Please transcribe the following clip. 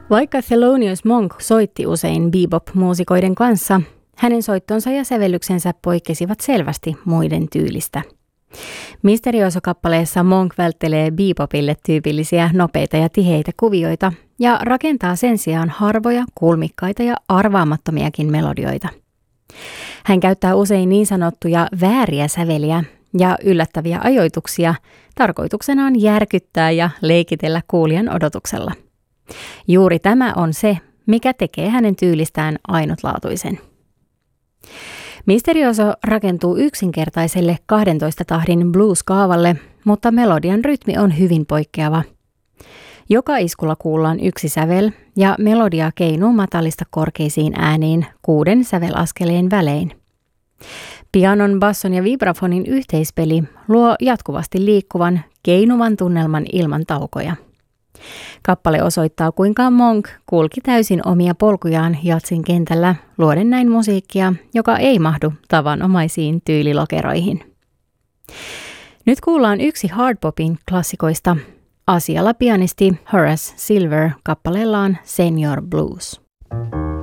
Vaikka Thelonious Monk soitti usein bebop-muusikoiden kanssa, hänen soittonsa ja sävellyksensä poikkesivat selvästi muiden tyylistä. Misterioso-kappaleessa Monk välttelee bebopille tyypillisiä nopeita ja tiheitä kuvioita ja rakentaa sen sijaan harvoja, kulmikkaita ja arvaamattomiakin melodioita. Hän käyttää usein niin sanottuja vääriä säveliä ja yllättäviä ajoituksia tarkoituksenaan järkyttää ja leikitellä kuulijan odotuksella. Juuri tämä on se, mikä tekee hänen tyylistään ainutlaatuisen. Misterioso rakentuu yksinkertaiselle 12 tahdin blues-kaavalle, mutta melodian rytmi on hyvin poikkeava. Joka iskulla kuullaan yksi sävel ja melodia keinuu matalista korkeisiin ääniin 6 sävelaskeleen välein. Pianon, basson ja vibrafonin yhteispeli luo jatkuvasti liikkuvan, keinuvan tunnelman ilman taukoja. Kappale osoittaa, kuinka Monk kulki täysin omia polkujaan jatsin kentällä, luoden näin musiikkia, joka ei mahdu tavanomaisiin tyylilokeroihin. Nyt kuullaan yksi hardpopin klassikoista, Asialla pianisti Horace Silver kappaleellaan Senior Blues.